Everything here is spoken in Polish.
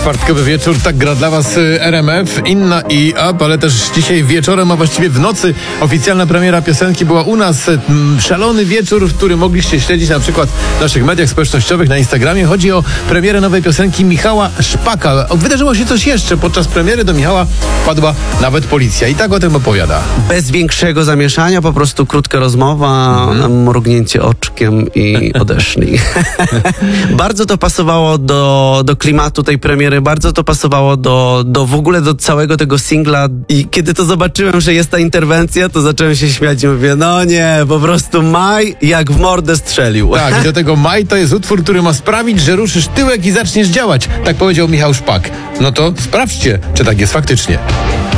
Czwartkowy wieczór, tak gra dla Was RMF, Inna i Up, ale też dzisiaj wieczorem, a właściwie w nocy oficjalna premiera piosenki była u nas. Szalony wieczór, który mogliście śledzić na przykład w naszych mediach społecznościowych, na Instagramie. Chodzi o premierę nowej piosenki Michała Szpaka. Wydarzyło się coś jeszcze. Podczas premiery do Michała wpadła nawet policja i tak o tym opowiada. Bez większego zamieszania, po prostu krótka rozmowa, mrugnięcie oczkiem i odeszli. Bardzo to pasowało do klimatu tej premiery, bardzo to pasowało do w ogóle do całego tego singla i kiedy to zobaczyłem, że jest ta interwencja, to zacząłem się śmiać i mówię, no nie, po prostu Maj jak w mordę strzelił. Tak, i do tego Maj to jest utwór, który ma sprawić, że ruszysz tyłek i zaczniesz działać. Tak powiedział Michał Szpak. No to sprawdźcie, czy tak jest faktycznie.